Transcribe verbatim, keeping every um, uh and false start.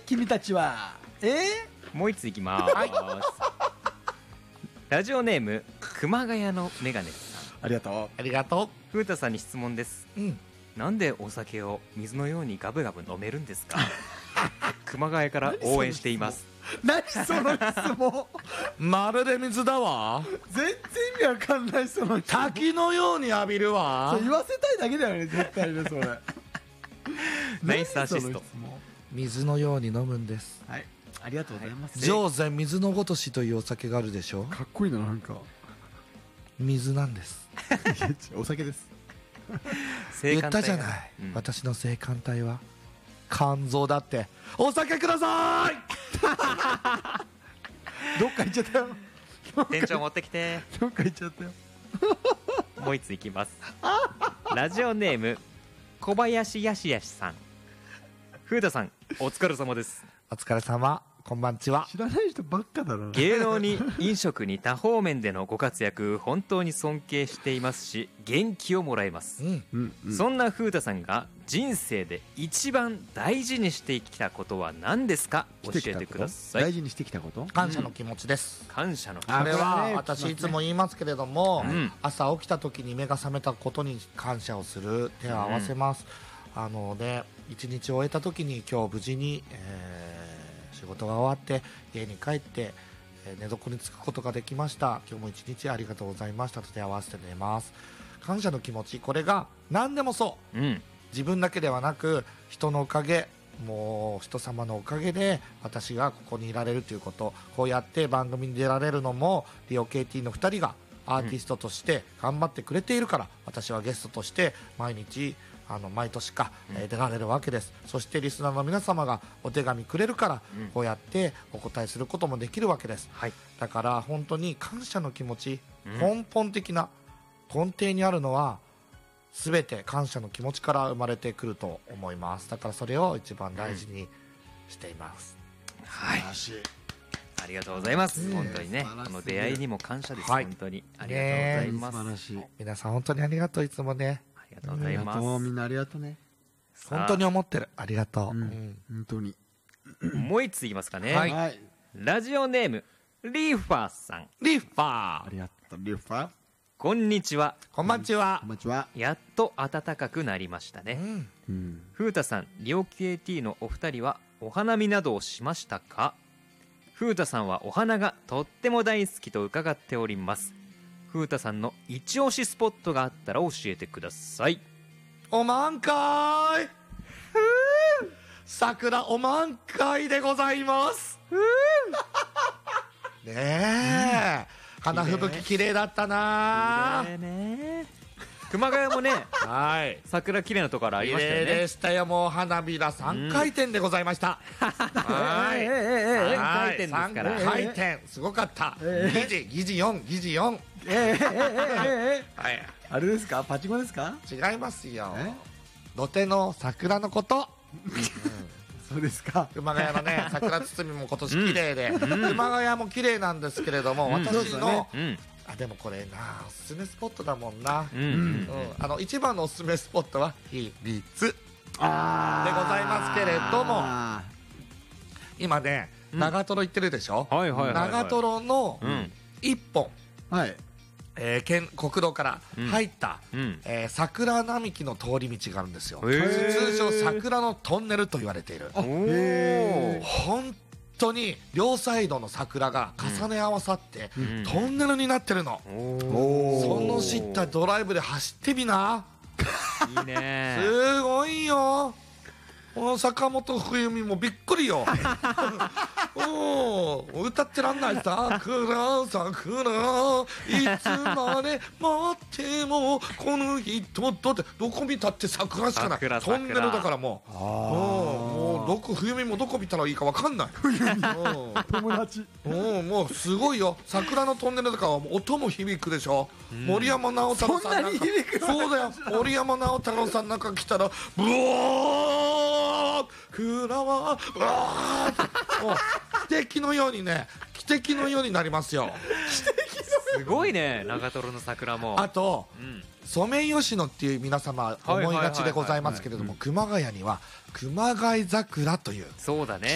君たちは。えもう一ついきます、はい、ラジオネーム熊谷のメガネさん、 ありがとう。 ありがと風太さんに質問です、 う。うん。 なんでお酒を水のようにガブガブ飲めるんですか？熊谷から応援しています。 何その質問。 まるで水だわ。 全然意味わかんないその質問。 滝のように浴びるわ。 そう言わせたいだけだよね絶対ねそれ。 ナイスアシスト。 水のように飲むんです。 はい、ありがとうございます。 上善水のごとしというお酒があるでしょ。 かっこいいな、なんか水なんです。 お酒です。 言ったじゃない、 うん、 私の性感帯は肝臓だって。お酒ください。 どっか行っちゃったよ。 店長持ってきて。 どっか行っちゃったよ。 もう一ついきます。ラジオネーム小林やしやしさん、風太さんお疲れ様です。 お疲れ様、こんばんちは。 知らない人ばっかだな。 芸能に飲食に多方面でのご活躍本当に尊敬していますし元気をもらえます、 うんうんうん、 そんな風太さんが人生で一番大事にしてきたことは何ですか？教えてください。 大事にしてきたこと、 感謝の気持ちです、 うん、感謝の気あれ持ち。 は私いつも言いますけれども、 うん、 朝起きた時に目が覚めたことに感謝をする、手を合わせます、うん、あのね、一日終えた時に今日無事に、えー、仕事が終わって家に帰って、えー、寝床につくことができました。今日も一日ありがとうございましたと手を合わせて寝ます。感謝の気持ち、これが何でもそう、うん、自分だけではなく人のおかげ、もう人様のおかげで私がここにいられるということ、こうやって番組に出られるのもリオ ケーティー のふたりがアーティストとして頑張ってくれているから、うん、私はゲストとして毎日あの毎年か、うん、えー、出られるわけです。そしてリスナーの皆様がお手紙くれるから、うん、こうやってお答えすることもできるわけです、はい、だから本当に感謝の気持ち、うん、根本的な根底にあるのは全て感謝の気持ちから生まれてくると思います。だからそれを一番大事にしています、 うん、はい、ありがとうございます、えー、本当にね、この出会いにも感謝です、はい、本当にありがとうございます、素晴らしい。 皆さん本当にありがとう、いつもね、 ありがとうございます。 みんなありがとうね、 本当に思ってる、ありがとう、うんうん、本当に。 もう一ついきますかね、 はい、 ラジオネームリーファーさん、 リーファー、 ありがとうリーファー、 こんにちは。 こんばんちは。 こんばんちは。 やっと暖かくなりましたね、うんうん、風太さん、リオ ケーティー のお二人はお花見などをしましたか？風太さんはお花がとっても大好きと伺っております。風太さんの一押しスポットがあったら教えてください。 お満開、桜お満開でございます。ねえ、うん、花吹雪綺麗だったな。 綺麗ね。熊谷もね、はい、桜綺麗なところありましたよね。 綺麗でしたよ。もう花びらさんかいてんでございました、うん、はい、 えーえーえー、さんかいてんですから、 さんかいてんすごかった、えー、疑似疑似よん疑似よん、えーえーえーえー、はい、あれですか、パチンコですか？ 違いますよ、土手の桜のこと、うん、 そうですか。 熊谷のね、桜包みも今年綺麗で、うん、熊谷も綺麗なんですけれども、うん、私の、うん、あ、でもこれな、おすすめスポットだもんな、うんうんうん、あの一番のおすすめスポットは秘密でございますけれども、今ね、長瀞行ってるでしょ、うん、長瀞のいっぽん、はい、えー、県国道から入った、うん、えー、桜並木の通り道があるんですよ。通称桜のトンネルと言われている。本当に両サイドの桜が重ね合わさって、うん、トンネルになってるの。その知ったドライブで走ってみな。 いいね。 すごいよ。この坂本冬美もびっくりよ。おー、歌ってらんない。桜桜いつまで待ってもこの人とってどこ見たって桜しかない。トンネルだからもう、もうどこ冬美もどこ見たらいいか分かんない。 友達。 おもうすごいよ。桜のトンネルだから音も響くでしょ。森山直太朗さんなんか、そうだよ。森山直太朗さんなんか来たらブワー蔵はうわーもう奇跡のようにね、奇跡のようになりますよ。 すごいね、長瀞の桜も。 あと、うん、ソメイヨシノっていう皆様思いがちでございますけれども、熊谷には熊谷桜という、 そうだね、